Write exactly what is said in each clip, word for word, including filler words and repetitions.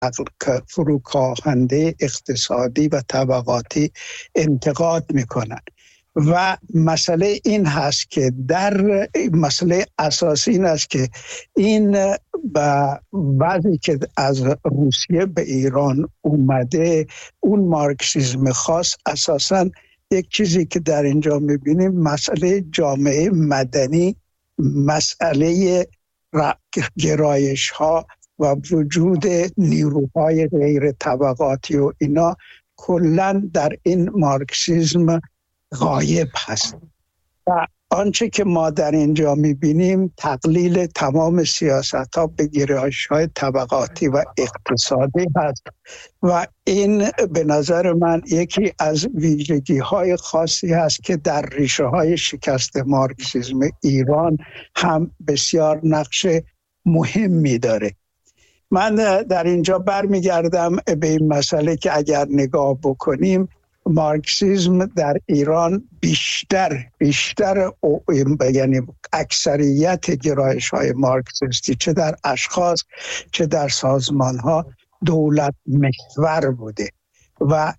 فروکاهنده اقتصادی و طبقاتی انتقاد میکنند. و مسئله این هست که در مسئله اساسی این است که این با بعضی که از روسیه به ایران اومده، اون مارکسیسم خاص اساساً یک چیزی که در اینجا میبینیم مسئله جامعه مدنی، مسئله گرایش ها و وجود نیروهای غیر طبقاتی و اینا کلاً در این مارکسیسم غایب هست. و آنچه که ما در اینجا میبینیم تقلیل تمام سیاست ها به گرایش های طبقاتی و اقتصادی هست و این به نظر من یکی از ویژگی های خاصی هست که در ریشه های شکست مارکسیسم ایران هم بسیار نقش مهمی داره. من در اینجا برمیگردم به این مسئله که اگر نگاه بکنیم مارکسیسم در ایران بیشتر بیشتر یعنی اکثریت گرایش های مارکسیستی چه در اشخاص چه در سازمان ها دولت محور بوده و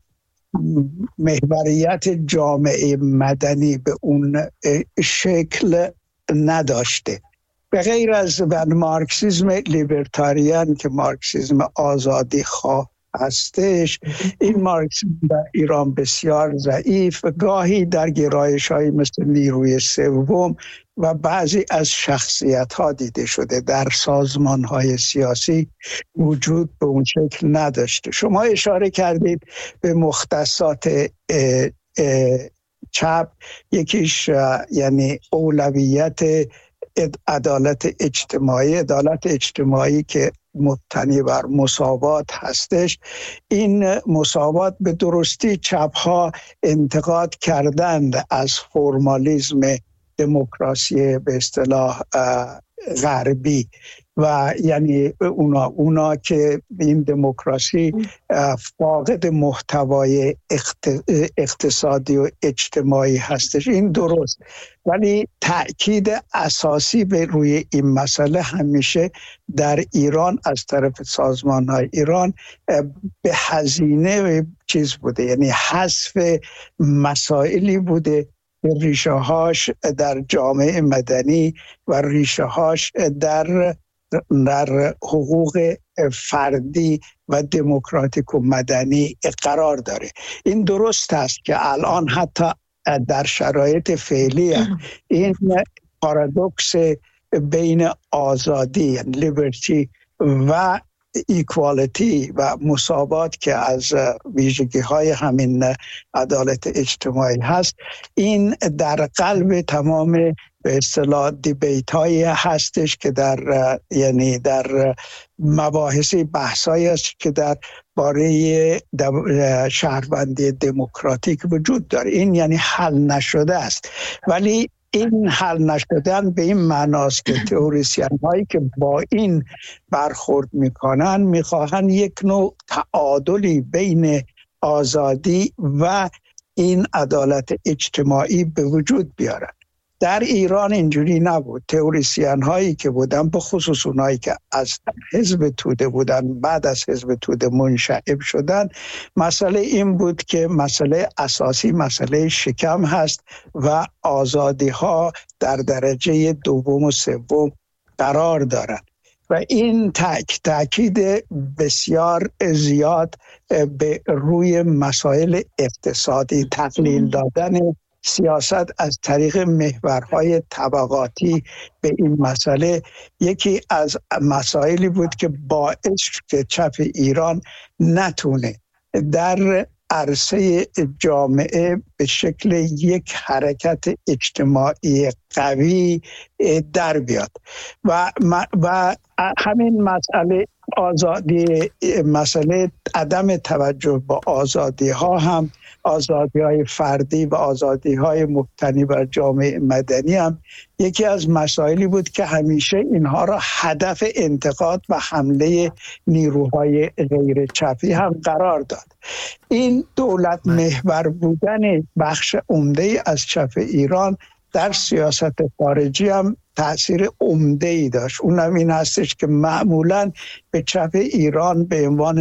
محوریت جامعه مدنی به اون شکل نداشته. به غیر از مارکسیسم لیبرتاریان که مارکسیسم آزادی خواه هستش، این مارکسیسم در ایران بسیار ضعیف، گاهی در گرایش های مثل نیروی سوم و بعضی از شخصیت ها دیده شده، در سازمان های سیاسی وجود به اون شکل نداشته. شما اشاره کردید به مختصات اه اه چپ، یکیش یعنی اولویت عدالت اجتماعی، عدالت اجتماعی که مبتنی بر مساوات هستش. این مساوات به درستی چپ‌ها انتقاد کردند از فرمالیسم دموکراسی به اصطلاح غربی و یعنی اونا اونا که این دموکراسی فاقد محتوای اقتصادی و اجتماعی هستش. این درست، ولی تأکید اساسی به روی این مسئله همیشه در ایران از طرف سازمان‌های ایران به هزینه چیز بوده، یعنی حذف مسائلی بوده ریشه هاش در جامعه مدنی و ریشه هاش در در حقوق فردی و دموکراتیک و مدنی قرار داره. این درست است که الان حتی در شرایط فعلی این پارادوکس بین آزادی لیبرتی و ایکوالیتی و مساوات که از ویژگی های همین عدالت اجتماعی هست، این در قلب تمام به اصطلاح دیبیت های هستش که در یعنی در مباحثی بحثایی است که در باره شهروندی دموکراتیک وجود داره. این یعنی حل نشده است، ولی این حل نشدن به این معناست که تئوریسین هایی که با این برخورد میکنن میخواهن یک نوع تعادلی بین آزادی و این عدالت اجتماعی به وجود بیارن. در ایران اینجوری نبود. تئوریسین هایی که بودن، به خصوص اونایی که از حزب توده بودن بعد از حزب توده منشعب شدن، مسئله این بود که مسئله اساسی مسئله شکم هست و آزادی ها در درجه دوم و سوم قرار دارند و این تاک تاکید بسیار زیاد به روی مسائل اقتصادی، تقلیل دادن سیاست از طریق محورهای طبقاتی به این مسئله یکی از مسائلی بود که باعث شد چپ ایران نتونه در عرصه جامعه به شکل یک حرکت اجتماعی قوی در بیاد و و همین مسئله آزادی، مسئله عدم توجه به آزادی ها هم، آزادی های فردی و آزادی های مبتنی بر جامعه مدنی هم یکی از مسائلی بود که همیشه اینها را هدف انتقاد و حمله نیروهای غیر چپی هم قرار داد. این دولت محور بودن بخش عمده از چپ ایران در سیاست خارجی هم تأثیر عمده ای داشت. اونم این هستش که معمولا به چپ ایران به عنوان